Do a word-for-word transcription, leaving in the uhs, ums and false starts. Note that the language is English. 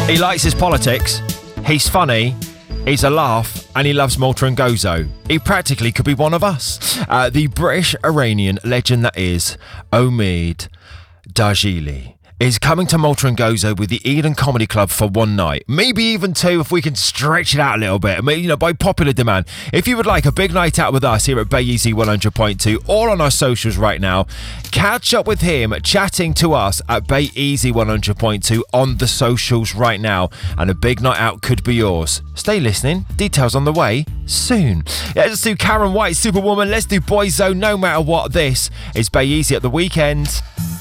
He likes his politics, he's funny, he's a laugh, and he loves Malta and Gozo. He practically could be one of us. Uh, the British-Iranian legend that is Omid Djalili is coming to Malta and Gozo with the Eden Comedy Club for one night, maybe even two if we can stretch it out a little bit. I mean, you know, by popular demand. If you would like a big night out with us here at Bay Easy one hundred point two or on our socials right now, catch up with him chatting to us at Bay Easy one hundred point two on the socials right now, and a big night out could be yours. Stay listening. Details on the way soon. Yeah, let's do Karen White, Superwoman. Let's do Boyzone, No Matter What. This is Bay Easy at the weekend.